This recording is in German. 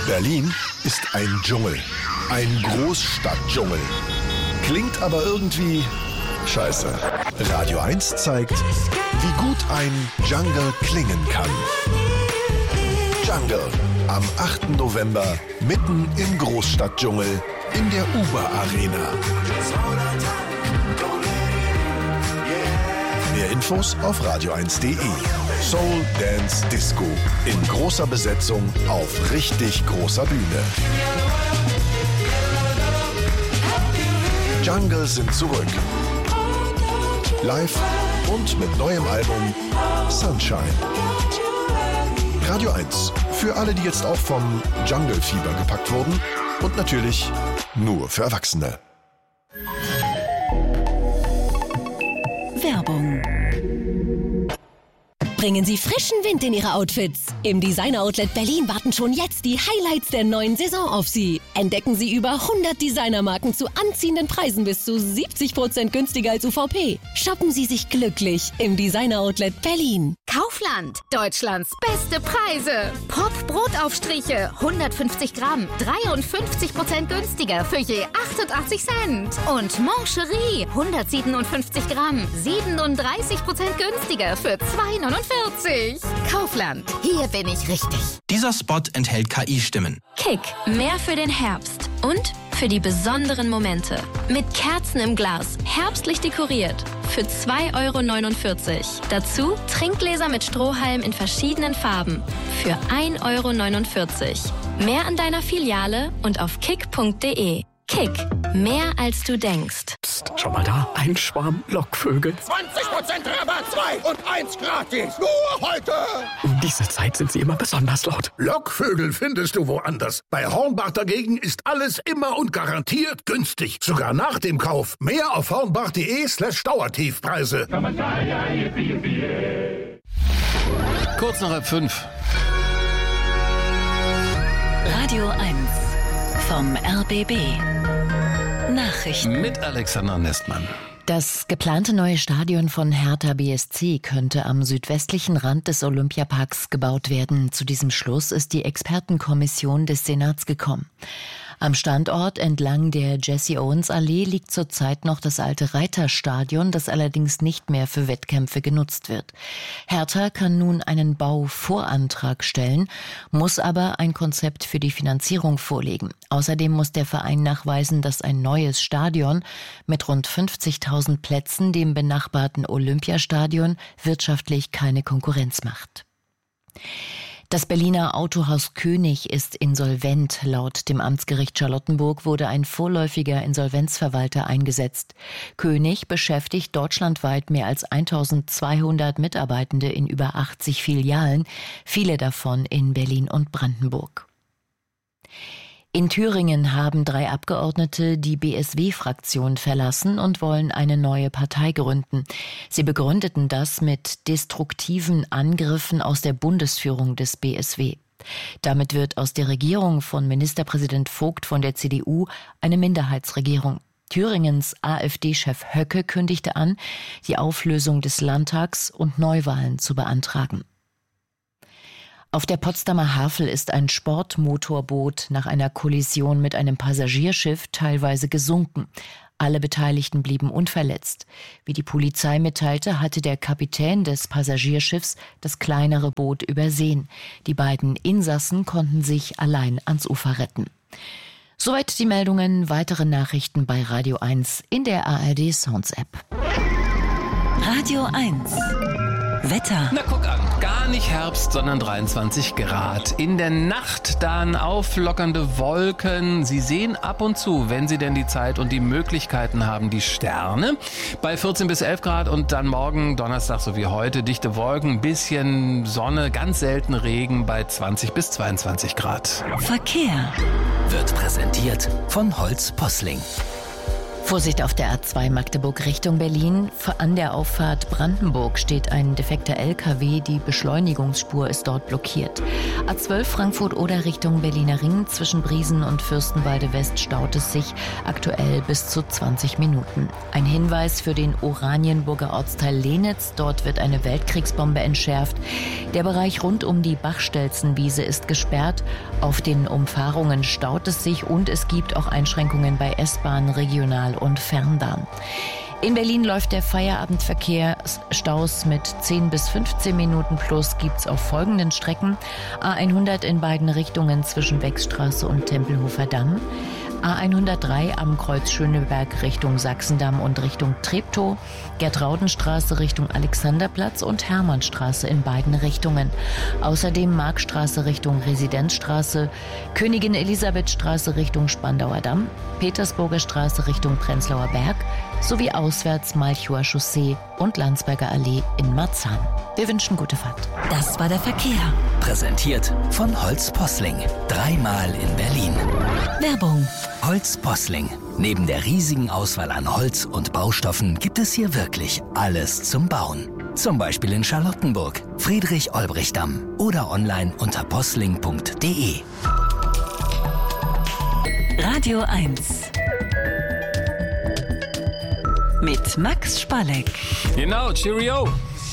Berlin ist ein Dschungel. Ein Großstadtdschungel. Klingt aber irgendwie scheiße. Radio 1 zeigt, wie gut ein Jungle klingen kann. Jungle. Am 8. November mitten im Großstadtdschungel in der Uber Arena. Mehr Infos auf radio1.de. Soul Dance Disco in großer Besetzung auf richtig großer Bühne. Jungle sind zurück. Live und mit neuem Album Sunshine. Radio 1. Für alle, die jetzt auch vom Jungle-Fieber gepackt wurden. Und natürlich nur für Erwachsene. Werbung. Bringen Sie frischen Wind in Ihre Outfits. Im Designer Outlet Berlin warten schon jetzt die Highlights der neuen Saison auf Sie. Entdecken Sie über 100 Designermarken zu anziehenden Preisen bis zu 70% günstiger als UVP. Shoppen Sie sich glücklich im Designer Outlet Berlin. Kaufland, Deutschlands beste Preise. Pop Brotaufstriche, 150 Gramm, 53% günstiger für je 88 Cent. Und Mancherie, 157 Gramm, 37% günstiger für 2,49. Kaufland, hier bin ich richtig. Dieser Spot enthält KI-Stimmen. Kick, mehr für den Herbst und für die besonderen Momente. Mit Kerzen im Glas, herbstlich dekoriert. Für 2,49 €. Dazu Trinkgläser mit Strohhalm in verschiedenen Farben. Für 1,49 €. Mehr an deiner Filiale und auf kick.de. Kick, mehr als du denkst. Psst, schau mal da, ein Schwarm Lockvögel. 20% Rabatt, 2 und 1 gratis. Nur heute. Um diese Zeit sind sie immer besonders laut. Lockvögel findest du woanders. Bei Hornbach dagegen ist alles immer und garantiert günstig. Sogar nach dem Kauf. Mehr auf hornbach.de/Dauertiefpreise. Kurz nach 5. Radio 1 vom RBB. Nachrichten Mit Alexander Nestmann. Das geplante neue Stadion von Hertha BSC könnte am südwestlichen Rand des Olympiaparks gebaut werden. Zu diesem Schluss ist die Expertenkommission des Senats gekommen. Am Standort entlang der Jesse-Owens-Allee liegt zurzeit noch das alte Reiterstadion, das allerdings nicht mehr für Wettkämpfe genutzt wird. Hertha kann nun einen Bauvorantrag stellen, muss aber ein Konzept für die Finanzierung vorlegen. Außerdem muss der Verein nachweisen, dass ein neues Stadion mit rund 50.000 Plätzen dem benachbarten Olympiastadion wirtschaftlich keine Konkurrenz macht. Das Berliner Autohaus König ist insolvent. Laut dem Amtsgericht Charlottenburg wurde ein vorläufiger Insolvenzverwalter eingesetzt. König beschäftigt deutschlandweit mehr als 1.200 Mitarbeitende in über 80 Filialen, viele davon in Berlin und Brandenburg. In Thüringen haben 3 Abgeordnete die BSW-Fraktion verlassen und wollen eine neue Partei gründen. Sie begründeten das mit destruktiven Angriffen aus der Bundesführung des BSW. Damit wird aus der Regierung von Ministerpräsident Vogt von der CDU eine Minderheitsregierung. Thüringens AfD-Chef Höcke kündigte an, die Auflösung des Landtags und Neuwahlen zu beantragen. Auf der Potsdamer Havel ist ein Sportmotorboot nach einer Kollision mit einem Passagierschiff teilweise gesunken. Alle Beteiligten blieben unverletzt. Wie die Polizei mitteilte, hatte der Kapitän des Passagierschiffs das kleinere Boot übersehen. Die beiden Insassen konnten sich allein ans Ufer retten. Soweit die Meldungen. Weitere Nachrichten bei Radio 1 in der ARD Sounds App. Radio 1 Wetter. Na guck an, gar nicht Herbst, sondern 23 Grad. In der Nacht dann auflockernde Wolken. Sie sehen ab und zu, wenn Sie denn die Zeit und die Möglichkeiten haben, die Sterne. Bei 14 bis 11 Grad und dann morgen, Donnerstag so wie heute, dichte Wolken, bisschen Sonne, ganz selten Regen bei 20 bis 22 Grad. Verkehr Wird präsentiert von Holz Posling. Vorsicht auf der A2 Magdeburg Richtung Berlin. An der Auffahrt Brandenburg steht ein defekter LKW. Die Beschleunigungsspur ist dort blockiert. A12 Frankfurt-Oder Richtung Berliner Ring. Zwischen Briesen und Fürstenwalde West staut es sich aktuell bis zu 20 Minuten. Ein Hinweis für den Oranienburger Ortsteil Lenitz. Dort wird eine Weltkriegsbombe entschärft. Der Bereich rund um die Bachstelzenwiese ist gesperrt. Auf den Umfahrungen staut es sich und es gibt auch Einschränkungen bei S-Bahn, Regional- und Fernbahn. In Berlin läuft der Feierabendverkehr. Staus mit 10 bis 15 Minuten plus gibt's auf folgenden Strecken. A100 in beiden Richtungen zwischen Wechsstraße und Tempelhofer Damm. A103 am Kreuz Schöneberg Richtung Sachsendamm und Richtung Treptow, Gertraudenstraße Richtung Alexanderplatz und Hermannstraße in beiden Richtungen. Außerdem Markstraße Richtung Residenzstraße, Königin Elisabethstraße Richtung Spandauer Damm, Petersburger Straße Richtung Prenzlauer Berg sowie auswärts Malchower Chaussee und Landsberger Allee in Marzahn. Wir wünschen gute Fahrt. Das war der Verkehr. Präsentiert von Holz Posling. 3-mal in Berlin. Werbung. Holz Posling. Neben der riesigen Auswahl an Holz und Baustoffen gibt es hier wirklich alles zum Bauen. Zum Beispiel in Charlottenburg, Friedrich-Olbrich-Damm oder online unter posling.de. Radio 1 mit Max Spalleck. Genau, Cheerio.